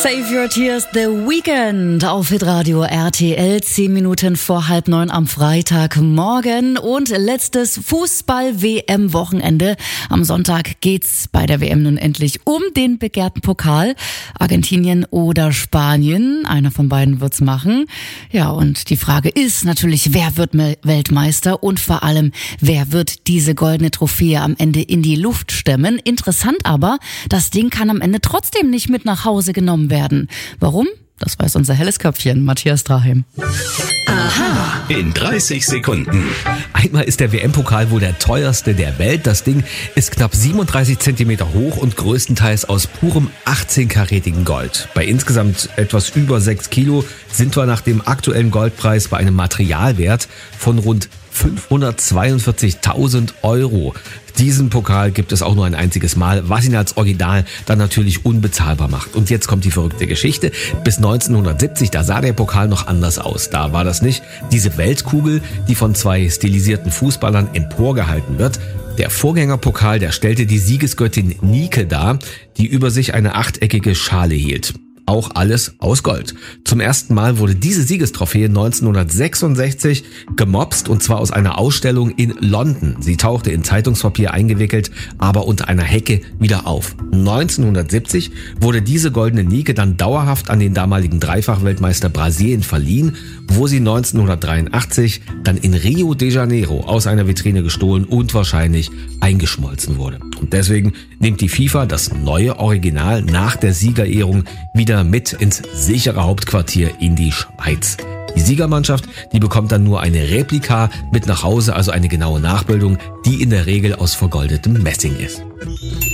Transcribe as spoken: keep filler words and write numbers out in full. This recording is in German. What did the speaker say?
Save Your Tears, The Weekend auf Hitradio R T L, zehn Minuten vor halb neun am Freitagmorgen und letztes Fußball-W M-Wochenende. Am Sonntag geht's bei der W M nun endlich um den begehrten Pokal. Argentinien oder Spanien, einer von beiden wird's machen. Ja, und die Frage ist natürlich, wer wird Weltmeister und vor allem, wer wird diese goldene Trophäe am Ende in die Luft stemmen? Interessant aber, das Ding kann am Ende trotzdem nicht mit nach Hause genommen werden. Warum? Das weiß unser helles Köpfchen, Matthias Draheim. Aha. In dreißig Sekunden. Einmal ist der W M-Pokal wohl der teuerste der Welt. Das Ding ist knapp siebenunddreißig Zentimeter hoch und größtenteils aus purem achtzehn-karätigen Gold. Bei insgesamt etwas über sechs Kilo sind wir nach dem aktuellen Goldpreis bei einem Materialwert von rund fünfhundertzweiundvierzigtausend Euro. Diesen Pokal gibt es auch nur ein einziges Mal, was ihn als Original dann natürlich unbezahlbar macht. Und jetzt kommt die verrückte Geschichte. Bis neunzehnhundertsiebzig, da sah der Pokal noch anders aus. Da war das nicht diese Weltkugel, die von zwei stilisierten Fußballern emporgehalten wird. Der Vorgängerpokal, der stellte die Siegesgöttin Nike dar, die über sich eine achteckige Schale hielt. Auch alles aus Gold. Zum ersten Mal wurde diese Siegestrophäe neunzehnhundertsechsundsechzig gemopst und zwar aus einer Ausstellung in London. Sie tauchte in Zeitungspapier eingewickelt, aber unter einer Hecke wieder auf. neunzehnhundertsiebzig wurde diese goldene Nike dann dauerhaft an den damaligen Dreifachweltmeister Brasilien verliehen, wo sie neunzehnhundertdreiundachtzig dann in Rio de Janeiro aus einer Vitrine gestohlen und wahrscheinlich eingeschmolzen wurde. Und deswegen nimmt die FIFA das neue Original nach der Siegerehrung wieder mit ins sichere Hauptquartier in die Schweiz. Die Siegermannschaft, die bekommt dann nur eine Replika mit nach Hause, also eine genaue Nachbildung, die in der Regel aus vergoldetem Messing ist.